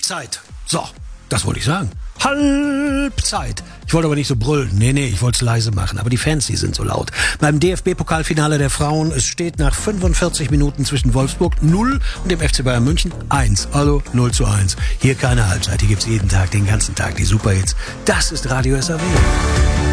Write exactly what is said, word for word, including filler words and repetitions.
Halbzeit. So, das wollte ich sagen. Halbzeit. Ich wollte aber nicht so brüllen. Nee, nee, ich wollte es leise machen. Aber die Fans, die sind so laut. Beim D F B-Pokalfinale der Frauen, es steht nach fünfundvierzig Minuten zwischen Wolfsburg null und dem F C Bayern München eins. Also null zu eins. Hier keine Halbzeit. Hier gibt's jeden Tag, den ganzen Tag die Superhits. Das ist Radio S R W.